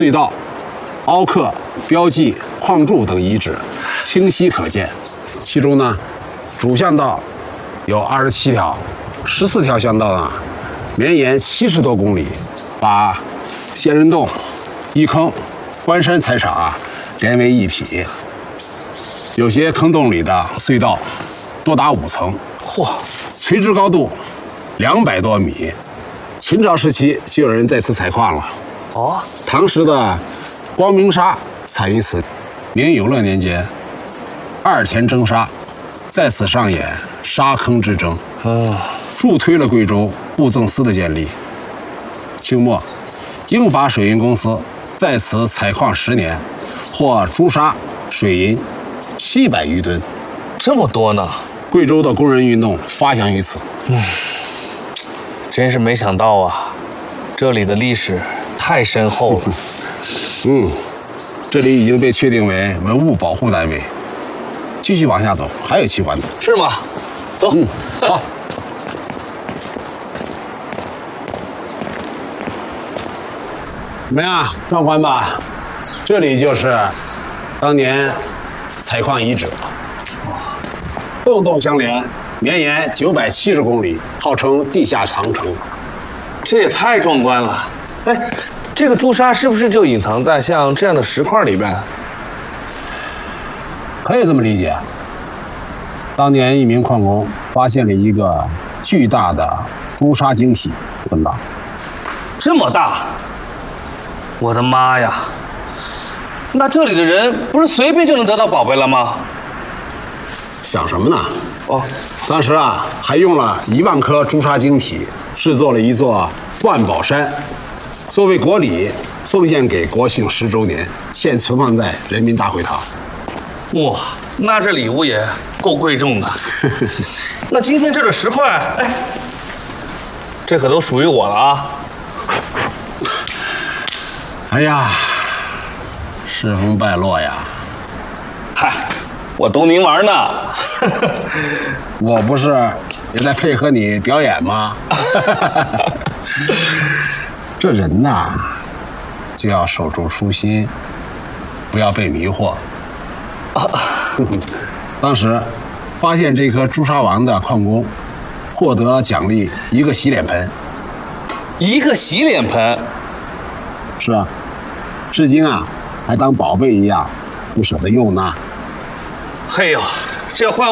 隧道、凹刻、标记、矿柱等遗址清晰可见。其中呢，主巷道有27条，14条巷道呢绵延70多公里，把仙人洞、一坑、关山财场连为一体。有些坑洞里的隧道多达5层， 嚯， 垂直高度200多米。秦朝时期就有人在此采矿了。 哦， 唐时的光明沙产于此。明永乐年间，二田征沙，在此上演沙坑之争，助推了贵州布政司的建立。清末，英法水运公司在此采矿10年，获朱砂、水银700余吨。 这么多呢？ 贵州的工人运动发祥于此。 真是没想到啊，这里的历史太深厚了。 这里已经被确定为文物保护单位。继续往下走，还有奇观呢。 是吗？走。 好。怎么样，壮观吧？这里就是当年采矿遗址了，洞洞相连，绵延970公里，号称地下长城。 这也太壮观了！哎，这个朱砂是不是就隐藏在像这样的石块里边？ 可以这么理解。当年一名矿工发现了一个巨大的朱砂晶体，怎么着？ 这么大！我的妈呀！那这里的人不是随便就能得到宝贝了吗？ 想什么呢？ 哦， 当时还用了1万颗朱砂晶体制作了一座万宝山，作为国礼奉献给国庆10周年，现存放在人民大会堂。 哇，那这礼物也够贵重的。那今天这个石块，哎，这可都属于我了啊！ 哎呀，世风败落呀！ 嗨，我逗您玩呢。 我不是也在配合你表演吗？这人呐，就要守住初心，不要被迷惑。当时发现这颗朱砂王的矿工获得奖励1个洗脸盆。 1个洗脸盆？ 是啊，至今还当宝贝一样不舍得用呢。 嘿呦，这换